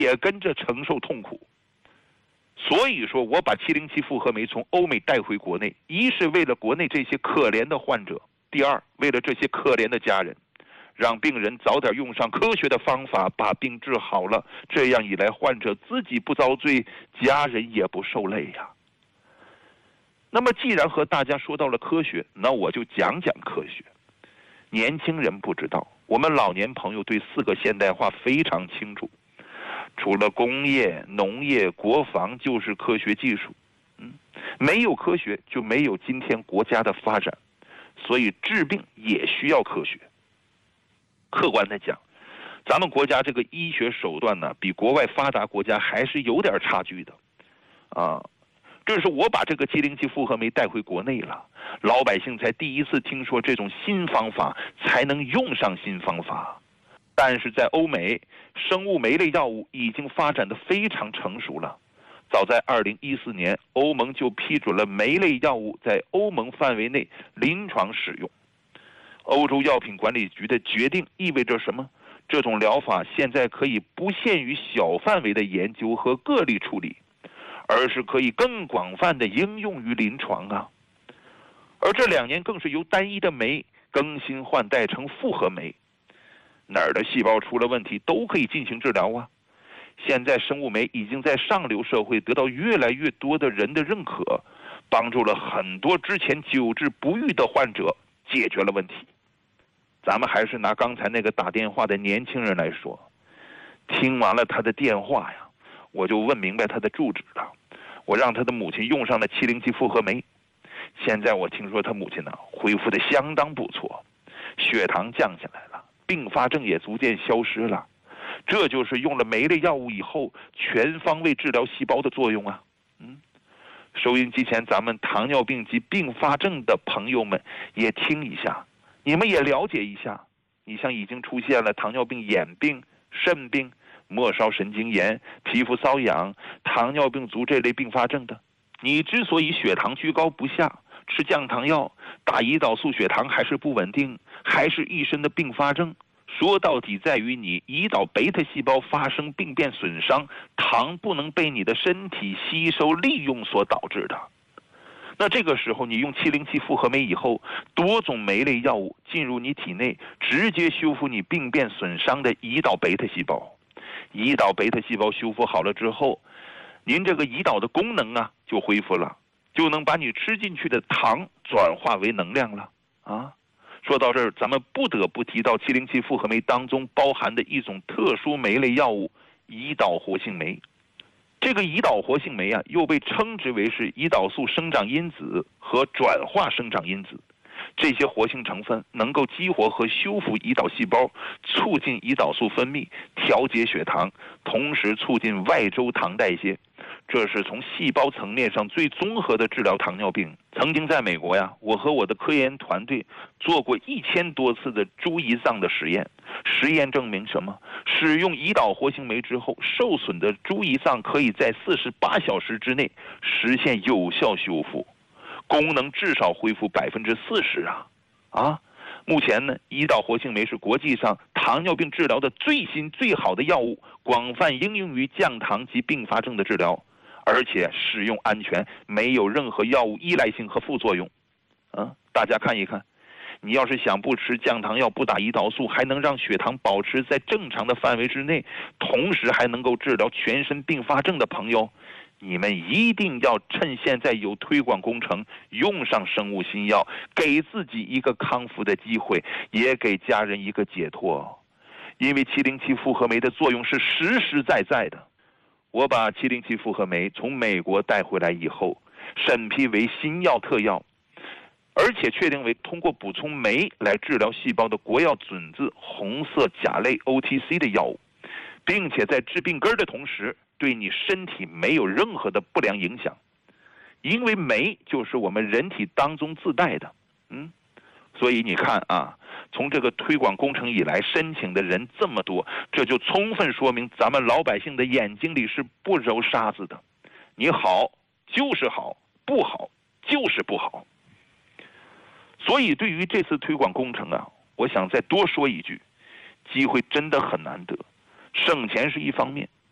也跟着承受痛苦。所以说我把707复合酶从欧美带回国内，一是为了国内这些可怜的患者，第二为了这些可怜的家人，让病人早点用上科学的方法把病治好了，这样一来患者自己不遭罪，家人也不受累呀。那么既然和大家说到了科学，那我就讲讲科学。年轻人不知道，我们老年朋友对4个现代化非常清楚，除了工业、农业、国防就是科学技术。没有科学就没有今天国家的发展，所以治病也需要科学。客观的讲，咱们国家这个医学手段呢，比国外发达国家还是有点差距的，这是我把这个707复合酶带回国内了，老百姓才第一次听说这种新方法，才能用上新方法。但是在欧美，生物酶类药物已经发展得非常成熟了。早在2014年，欧盟就批准了酶类药物在欧盟范围内临床使用。欧洲药品管理局的决定意味着什么？这种疗法现在可以不限于小范围的研究和个例处理，而是可以更广泛的应用于临床啊。而这2年更是由单一的酶更新换代成复合酶，哪儿的细胞出了问题都可以进行治疗啊。现在生物酶已经在上流社会得到越来越多的人的认可，帮助了很多之前久治不愈的患者解决了问题。咱们还是拿刚才那个打电话的年轻人来说，听完了他的电话呀，我就问明白他的住址了。我让他的母亲用上了707复合酶，现在我听说他母亲呢恢复的相当不错，血糖降下来了，并发症也逐渐消失了。这就是用了酶类药物以后全方位治疗细胞的作用啊。收音机前咱们糖尿病及并发症的朋友们也听一下，你们也了解一下。你像已经出现了糖尿病眼病、肾病、末梢神经炎、皮肤瘙痒、糖尿病足这类并发症的，你之所以血糖居高不下，吃降糖药、打胰岛素，血糖还是不稳定，还是一身的并发症，说到底在于你胰岛贝塔细胞发生病变损伤，糖不能被你的身体吸收利用所导致的。那这个时候你用707复合酶以后，多种酶类药物进入你体内，直接修复你病变损伤的胰岛贝塔细胞。胰岛贝塔细胞修复好了之后，您这个胰岛的功能啊就恢复了，就能把你吃进去的糖转化为能量了啊。说到这儿，咱们不得不提到707复合酶当中包含的一种特殊酶类药物胰岛活性酶。这个胰岛活性酶啊，又被称之为是胰岛素生长因子和转化生长因子。这些活性成分能够激活和修复胰岛细胞，促进胰岛素分泌，调节血糖，同时促进外周糖代谢。这是从细胞层面上最综合的治疗糖尿病。曾经在美国呀，我和我的科研团队做过1000多次的猪胰脏的实验。实验证明什么？使用胰岛活性酶之后，受损的猪胰脏可以在48小时之内实现有效修复，功能至少恢复40%啊！目前呢，胰岛活性酶是国际上糖尿病治疗的最新最好的药物，广泛应用于降糖及并发症的治疗，而且使用安全，没有任何药物依赖性和副作用。大家看一看，你要是想不吃降糖药、不打胰岛素，还能让血糖保持在正常的范围之内，同时还能够治疗全身并发症的朋友，你们一定要趁现在有推广工程，用上生物新药，给自己一个康复的机会，也给家人一个解脱。因为707复合酶的作用是实实在在的。我把707复合酶从美国带回来以后，审批为新药特药，而且确定为通过补充酶来治疗细胞的国药准字红色甲类 OTC 的药物，并且在治病根的同时，对你身体没有任何的不良影响。因为酶就是我们人体当中自带的，所以你看啊，从这个推广工程以来，申请的人这么多，这就充分说明咱们老百姓的眼睛里是不揉沙子的。你好就是好，不好就是不好。所以对于这次推广工程啊，我想再多说一句，机会真的很难得，省钱是一方面，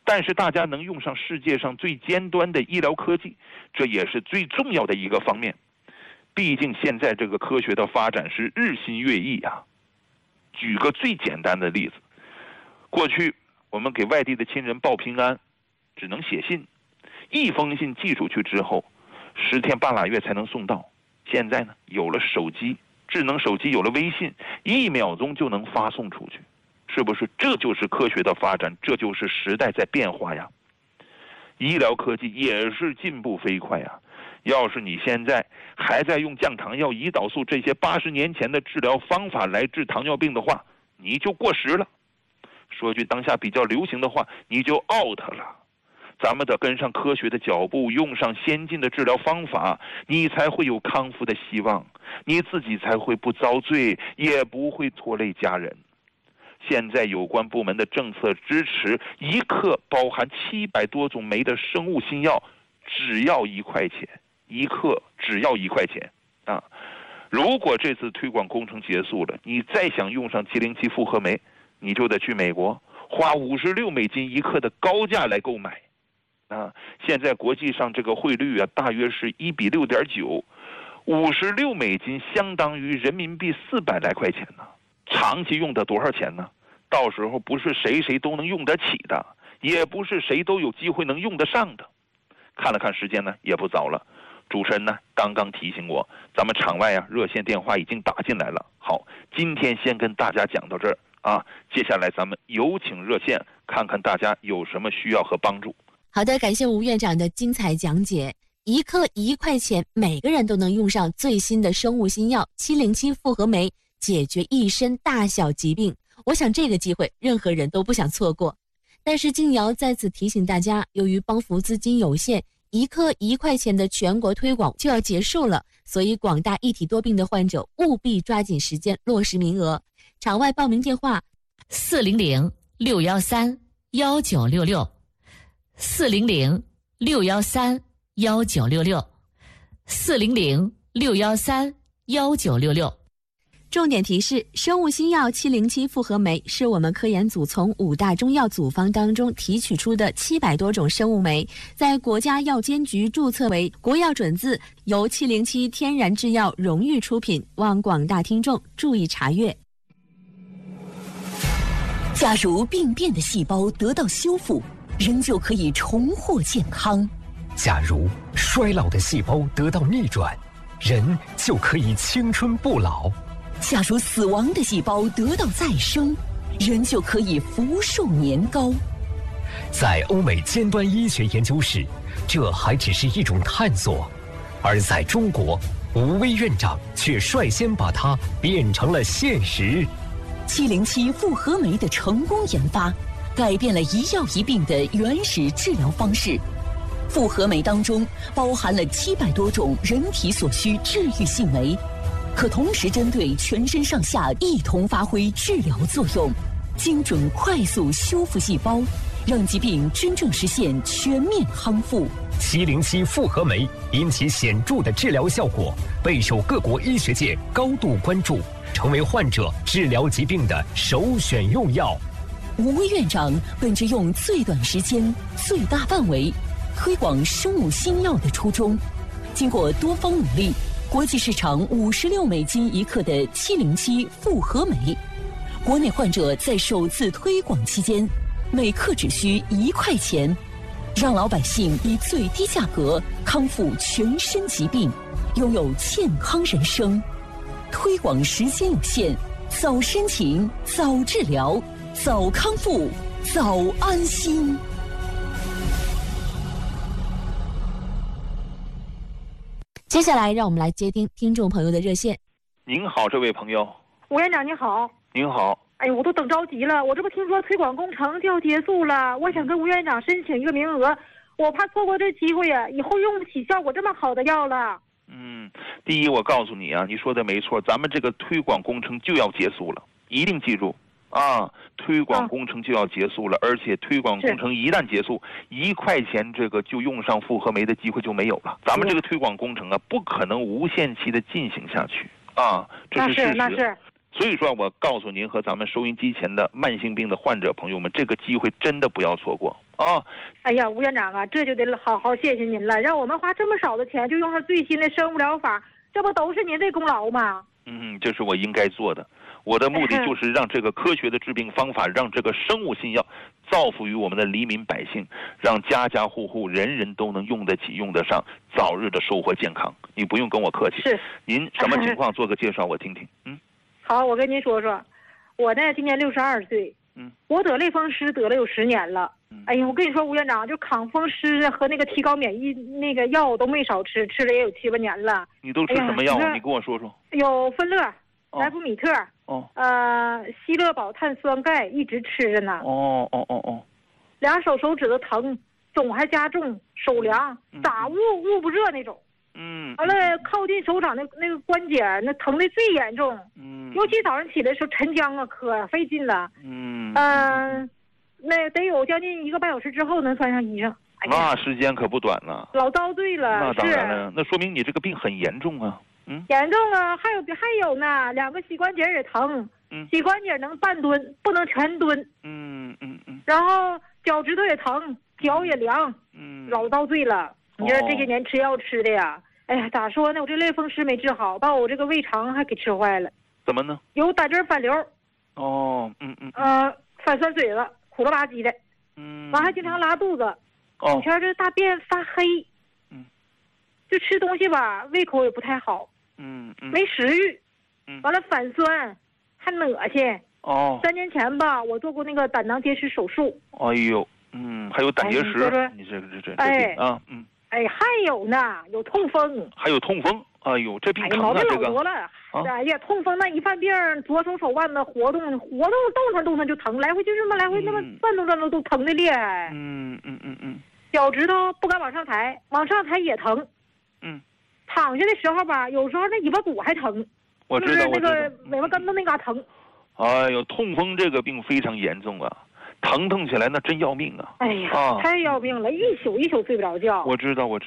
但是大家能用上世界上最尖端的医疗科技，这也是最重要的一个方面。毕竟现在这个科学的发展是日新月异啊。举个最简单的例子，过去我们给外地的亲人报平安，只能写信，一封信寄出去之后，10天半拉月才能送到。现在呢，有了手机，智能手机有了微信，1秒钟就能发送出去，是不是？这就是科学的发展，这就是时代在变化呀。医疗科技也是进步飞快呀。要是你现在还在用降糖药、胰岛素这些80年前的治疗方法来治糖尿病的话，你就过时了。说句当下比较流行的话，你就 out 了。咱们得跟上科学的脚步，用上先进的治疗方法，你才会有康复的希望，你自己才会不遭罪，也不会拖累家人。现在有关部门的政策支持，一克包含700多种酶的生物新药，只要1块钱，1克只要1块钱啊！如果这次推广工程结束了，你再想用上707复合酶，你就得去美国花56美金1克的高价来购买啊！现在国际上这个汇率啊，大约是1比6.9，56美金相当于人民币400来块钱呢。长期用的多少钱呢？到时候不是谁都能用得起的，也不是谁都有机会能用得上的。看了看时间呢，也不早了。主持人呢刚刚提醒我，咱们场外啊热线电话已经打进来了。好，今天先跟大家讲到这儿啊，接下来咱们有请热线，看看大家有什么需要和帮助。 好的，感谢吴院长的精彩讲解。1克1块钱，每个人都能用上最新的生物新药707复合酶，解决一身大小疾病。我想这个机会任何人都不想错过。但是静瑶在此提醒大家，由于帮扶资金有限，1克1块钱的全国推广就要结束了，所以广大一体多病的患者务必抓紧时间落实名额。场外报名电话400-613-1966，400-613-1966。重点提示：生物新药707复合酶是我们科研组从5大中药组方当中提取出的700多种生物酶，在国家药监局注册为国药准字，由707天然制药荣誉出品，望广大听众注意查阅。 假如病变的细胞得到修复，人就可以重获健康； 假如衰老的细胞得到逆转，人就可以青春不老； 假如死亡的细胞得到再生，人就可以福寿年高。 在欧美尖端医学研究室，这还只是一种探索，而在中国，吴薇院长却率先把它变成了现实。 707复合酶的成功研发，改变了一药一病的原始治疗方式。复合酶当中包含了700多种人体所需治愈性酶，可同时针对全身上下一同发挥治疗作用，精准快速修复细胞，让疾病真正实现全面康复。 707复合酶因其显著的治疗效果，备受各国医学界高度关注，成为患者治疗疾病的首选用药。 吴院长本着用最短时间、最大范围推广生物新药的初衷，经过多方努力，国际市场56美金1克的707复合酶，国内患者在首次推广期间，每克只需1块钱，让老百姓以最低价格康复全身疾病，拥有健康人生。推广时间有限，早申请，早治疗，早康复，早安心。 接下来让我们来接听众朋友的热线。 您好，这位朋友。 吴院长您好。 您好。 哎呦，我都等着急了，我这不听说推广工程就要结束了，我想跟吴院长申请一个名额，我怕错过这机会呀，以后用不起效果这么好的药了。 第一，我告诉你啊，你说的没错，咱们这个推广工程就要结束了，一定记住啊，推广工程就要结束了，而且推广工程一旦结束，1块钱这个就用上复合酶的机会就没有了。咱们这个推广工程啊，不可能无限期的进行下去啊，这是事实。 那是。 所以说，我告诉您和咱们收音机前的慢性病的患者朋友们，这个机会真的不要错过啊。 哎呀，吴院长啊，这就得好好谢谢您了，让我们花这么少的钱就用上最新的生物疗法，这不都是您的功劳吗？ 这是我应该做的。我的目的就是让这个科学的治病方法，让这个生物新药造福于我们的黎民百姓，让家家户户人人都能用得起、用得上，早日的收获健康。你不用跟我客气。 是， 您什么情况？做个介绍我听听。 好，我跟您说说，我呢今年62岁，我得类风湿得了有10年了。哎呀，我跟你说，吴院长，就抗风湿和那个提高免疫那个药我都没少吃，吃了也有7、8年了。 你都吃什么药？你跟我说说。 有芬乐、莱福米特，希乐宝碳酸钙一直吃着呢。俩手指头疼，肿还加重，手凉，咋捂不热那种。完了靠近手掌那个关节那疼的最严重。尤其早上起来的时候沉僵啊，可费劲了。那得有将近1个半小时之后能穿上衣裳。 那时间可不短了。 老遭罪了。 那当然了，那说明你这个病很严重啊。 严重啊，还有呢，2个膝关节也疼。膝关节能半蹲，不能全蹲。然后脚趾头也疼，脚也凉。老遭罪了。你说这些年吃药吃的呀，哎呀，咋说呢？我这类风湿没治好，把我这个胃肠还给吃坏了。 怎么呢？ 有胆汁反流。反酸水子，苦了吧唧的。完还经常拉肚子。以前这大便发黑。就吃东西吧，胃口也不太好。没食欲。完了反酸，还恶心。3年前吧，我做过那个胆囊结石手术。 哎呦，还有胆结石。你这病啊， 还有呢，有痛风。 还有痛风。哎呦，这病疼啊， 毛病老多了。哎呀，痛风那一犯病，左手手腕子活动动弹就疼，来回就这么来回那么转动都疼的厉害。脚趾头不敢往上抬，往上抬也疼。躺下的时候吧，有时候那尾巴骨还疼。 我知道， 就是那个尾巴根子那嘎疼。 哎呦，痛风这个病非常严重啊，疼起来那真要命啊！ 哎呀，太要命了，一宿睡不着觉。 我知道。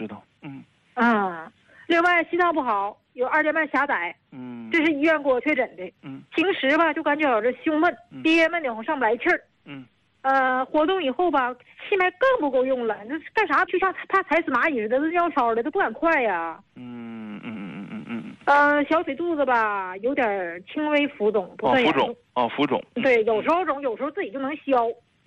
另外心脏不好，有2间半狭窄。这是医院给我确诊的。平时吧就感觉这胸闷、憋闷的，上不来气儿。活动以后吧，气脉更不够用了，那干啥就像怕踩死蚂蚁似的，都尿超的，都不敢快呀。小腿肚子吧有点轻微浮肿，不算严重。 浮肿。 对，有时候肿，有时候自己就能消。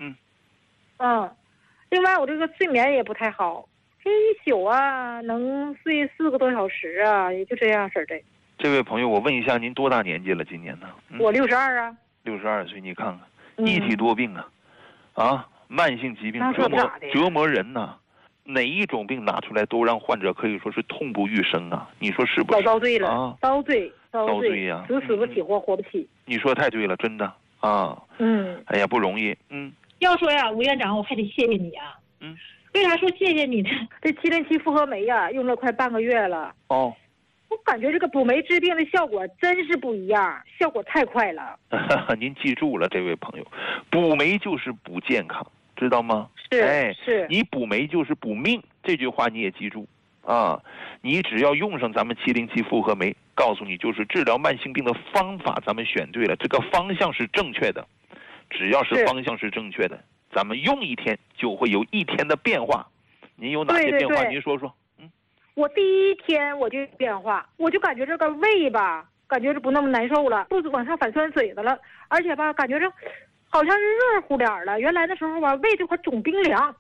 另外我这个睡眠也不太好，这一宿啊能睡4个多小时啊，也就这样式的。 这位朋友，我问一下，您多大年纪了？今年呢？ 我62啊。 62岁，你看看，一体多病啊！慢性疾病折磨人呐。哪一种病拿出来都让患者可以说是痛不欲生啊！你说是不是？ 遭罪了，遭罪呀！ 死不起，活不起。 你说太对了，真的啊。哎呀，不容易。 要说呀，吴院长，我还得谢谢你啊。为啥说谢谢你呢？这707复合酶呀，用了快半个月了。我感觉这个补酶治病的效果真是不一样，效果太快了。 您记住了，这位朋友，补酶就是补健康。知道吗？ 是， 你补酶就是补命，这句话你也记住啊！你只要用上咱们707复合酶，告诉你就是治疗慢性病的方法，咱们选对了，这个方向是正确的。只要是方向是正确的，咱们用1天就会有1天的变化。您有哪些变化？您说说。 我第1天我就有变化，我就感觉这个胃吧，感觉是不那么难受了，肚子往上反酸水子了，而且吧，感觉这。好像是热乎点了，原来的时候吧，胃这块总冰凉。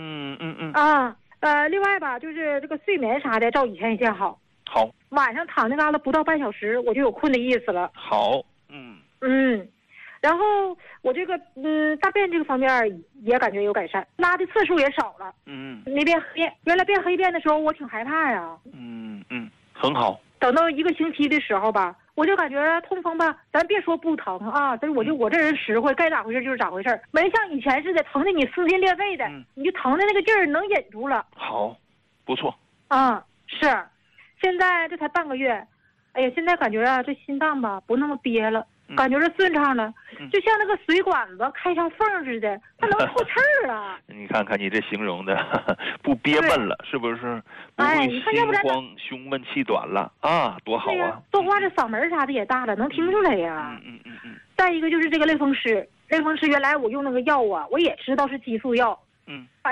另外吧，就是这个睡眠啥的，照以前也见好。 好。 晚上躺那嘎达不到半小时，我就有困的意思了。 好。 然后我这个大便这个方面也感觉有改善，拉的次数也少了。没变黑，原来变黑便的时候我挺害怕呀。 很好。 等到1个星期的时候吧。我就感觉痛风吧，咱别说不疼啊，但是我这人实惠，该咋回事就是咋回事，没像以前似的疼的你撕心裂肺的，你就疼的那个劲儿能忍住了。 好，不错。 是，现在这才半个月，哎呀，现在感觉啊，这心脏吧不那么憋了，感觉是顺畅了，就像那个水管子开上缝似的，它能透气儿了。 你看看你这形容的，不憋闷了，是不是？不会心慌、胸闷气短了啊，多好啊！ 说话这嗓门啥的也大了，能听出来呀。再一个就是这个类风湿原来我用那个药啊，我也知道是激素药， 嗯。